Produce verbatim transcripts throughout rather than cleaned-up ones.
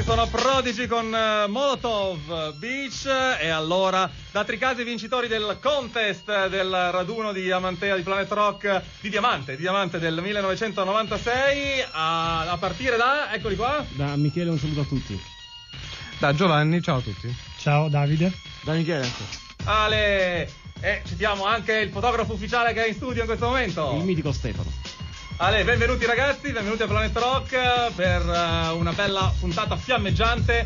sono Prodigy con uh, Molotov Beach. E allora, da Tricasi vincitori del contest del raduno di Amantea di Planet Rock di Diamante, di Diamante del millenovecentonovantasei, a, a partire da, eccoli qua. Da Michele un saluto a tutti. Da Giovanni, ciao a tutti. Ciao Davide. Da Michele anche. Ale. E citiamo anche il fotografo ufficiale che è in studio in questo momento, il mitico Stefano. Ale, benvenuti ragazzi, benvenuti a Planet Rock per uh, una bella puntata fiammeggiante.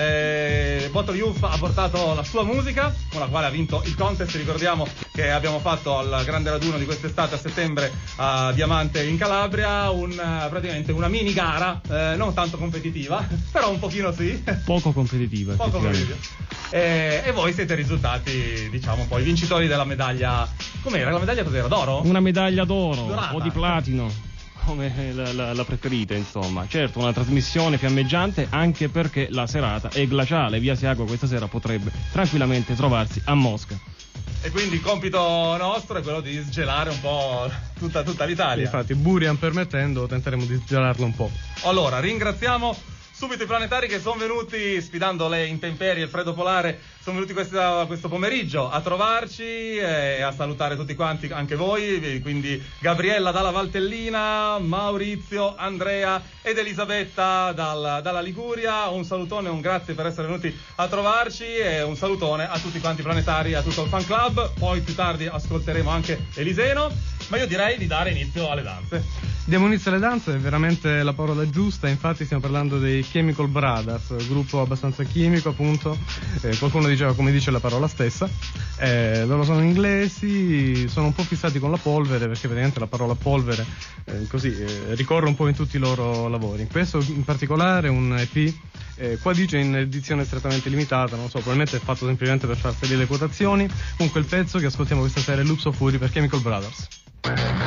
eh, Bottle Youth ha portato la sua musica, con la quale ha vinto il contest. Ricordiamo che abbiamo fatto al grande raduno di quest'estate a settembre a Diamante in Calabria un, uh, praticamente una mini gara, eh, non tanto competitiva, però un pochino sì. Poco competitiva. Poco competitiva. E, e voi siete risultati, diciamo, poi vincitori della medaglia. Com'era? La medaglia cos'era? D'oro? Una medaglia d'oro Dorata. o di platino, come la, la, la preferite, insomma. Certo, una trasmissione fiammeggiante, anche perché la serata è glaciale. Via Siago questa sera potrebbe tranquillamente trovarsi a Mosca. E quindi il compito nostro è quello di sgelare un po' tutta, tutta l'Italia. Infatti, Burian permettendo, tenteremo di sgelarlo un po'. Allora, ringraziamo subito i planetari che sono venuti, sfidando le intemperie e il freddo polare, sono venuti questa, questo pomeriggio a trovarci e a salutare tutti quanti, anche voi. Quindi Gabriella dalla Valtellina, Maurizio, Andrea ed Elisabetta dal, dalla Liguria. Un salutone, un grazie per essere venuti a trovarci e un salutone a tutti quanti i planetari, a tutto il fan club. Poi più tardi ascolteremo anche Eliseno, ma io direi di dare inizio alle danze. Diamo inizio alle danze, è veramente la parola giusta. Infatti stiamo parlando dei Chemical Brothers, gruppo abbastanza chimico, appunto. eh, qualcuno diceva, come dice la parola stessa. eh, loro sono inglesi, sono un po' fissati con la polvere, perché praticamente la parola polvere eh, così eh, ricorre un po' in tutti i loro lavori. In questo in particolare un E P eh, qua dice in edizione strettamente limitata, non so, probabilmente è fatto semplicemente per far salire le quotazioni. Comunque il pezzo che ascoltiamo questa sera è Loops of Fury per Chemical Brothers.